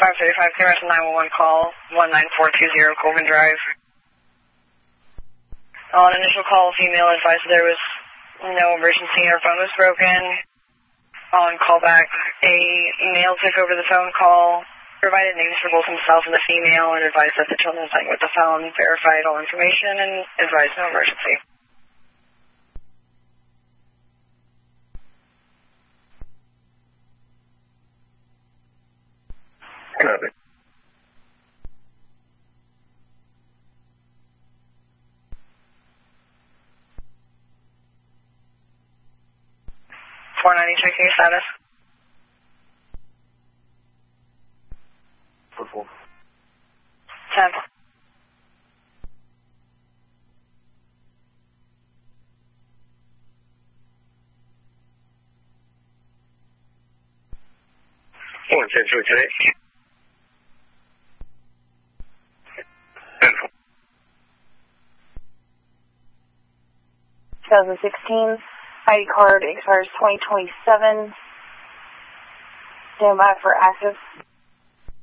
535, clear as a 911 call, 19420 Colgan Drive. On initial call, female advised there was no emergency, her phone was broken. On callback, a male took over the phone call, provided names for both himself and the female, and advised that the children sang with the phone, verified all information, and advised no emergency. Copy. Checking your status. 4-4. 10. One, 10, 2, 10, 2016. ID card expires 2027. Stand by for active.